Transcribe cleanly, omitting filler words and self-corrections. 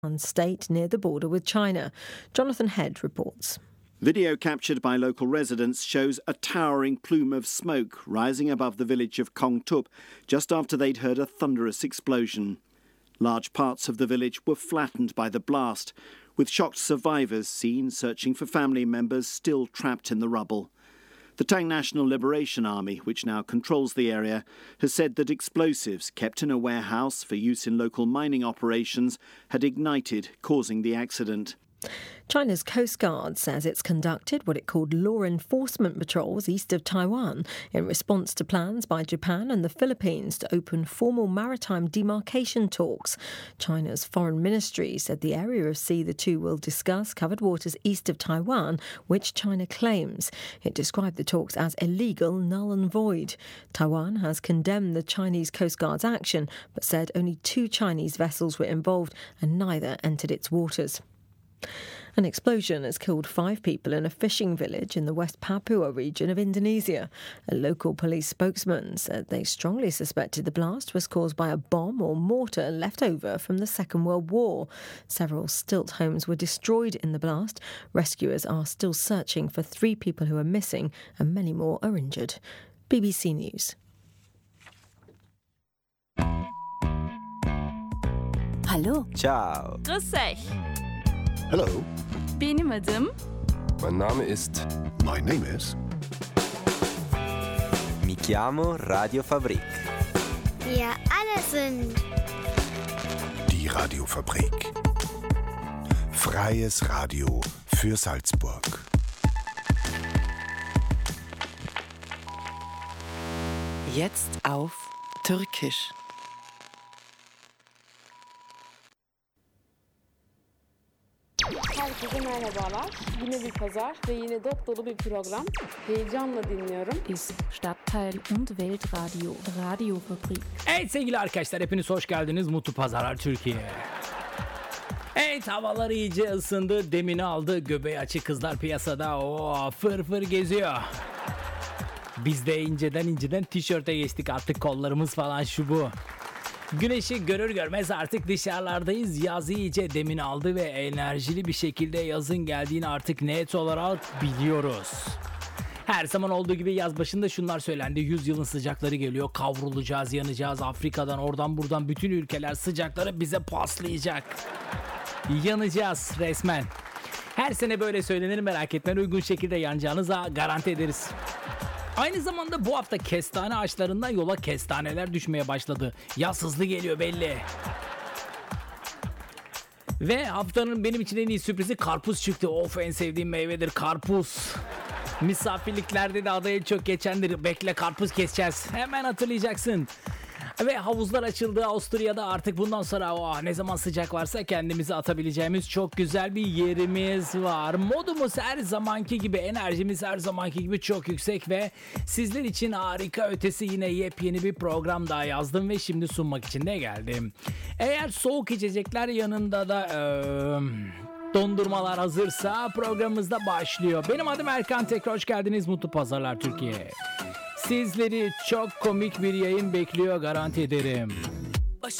state near the border with China. Jonathan Head reports. Video captured by local residents shows a towering plume of smoke rising above the village of Kong Tup just after they'd heard a thunderous explosion. Large parts of the village were flattened by the blast, with shocked survivors seen searching for family members still trapped in the rubble. The Tang National Liberation Army, which now controls the area, has said that explosives kept in a warehouse for use in local mining operations had ignited, causing the accident. China's Coast Guard says it's conducted what it called law enforcement patrols east of Taiwan in response to plans by Japan and the Philippines to open formal maritime demarcation talks. China's foreign ministry said the area of sea the two will discuss covered waters east of Taiwan, which China claims. It described the talks as illegal, null and void. Taiwan has condemned the Chinese Coast Guard's action, but said only 2 Chinese vessels were involved and neither entered its waters. An explosion has killed 5 people in a fishing village in the West Papua region of Indonesia. A local police spokesman said they strongly suspected the blast was caused by a bomb or mortar left over from the Second World War. Several stilt homes were destroyed in the blast. Rescuers are still searching for 3 people who are missing and many more are injured. BBC News. Hallo. Ciao. Grüß euch. Hello. Benim adım. Mein Name ist... My name is... Mi chiamo Radio Fabrik. Wir alle sind... Die Radiofabrik. Freies Radio für Salzburg. Jetzt auf Türkisch. Herkese merhabalar. Yine bir pazar ve yine dop dolu bir program. Heyecanla dinliyorum. Ist Stadtteil und Weltradio, Radiofabrik. Evet sevgili arkadaşlar, hepiniz hoş geldiniz. Mutlu Pazarlar Türkiye. Evet, havalar iyice ısındı. Demini aldı. Göbeği açık kızlar piyasada. Fır fır geziyor. Biz de inceden tişörte geçtik. Artık kollarımız falan şu bu. Güneşi görür görmez artık dışarılardayız. Yaz iyice demini aldı ve enerjili bir şekilde yazın geldiğini artık net olarak biliyoruz. Her zaman olduğu gibi yaz başında şunlar söylendi. 100 yılın sıcakları geliyor. Kavrulacağız, yanacağız. Afrika'dan oradan buradan bütün ülkeler sıcakları bize paslayacak. Yanacağız resmen. Her sene böyle söylenir, merak etmeyin, uygun şekilde yanacağınıza garanti ederiz. Aynı zamanda bu hafta kestane ağaçlarından yola kestaneler düşmeye başladı. Yaz hızlı geliyor belli. Ve haftanın benim için en iyi sürprizi karpuz çıktı. Of, en sevdiğim meyvedir karpuz. Misafirliklerde de adı en çok geçendir. Bekle, karpuz keseceğiz. Hemen hatırlayacaksın. Ve havuzlar açıldı Avusturya'da. Artık bundan sonra ne zaman sıcak varsa kendimizi atabileceğimiz çok güzel bir yerimiz var. Modumuz her zamanki gibi, enerjimiz her zamanki gibi çok yüksek ve sizler için harika ötesi yine yepyeni bir program daha yazdım ve şimdi sunmak için de geldim. Eğer soğuk içecekler yanında da dondurmalar hazırsa programımız da başlıyor. Benim adım Erkan, tekrar hoş geldiniz Mutlu Pazarlar Türkiye. Sizleri çok komik bir yayın bekliyor, garanti ederim.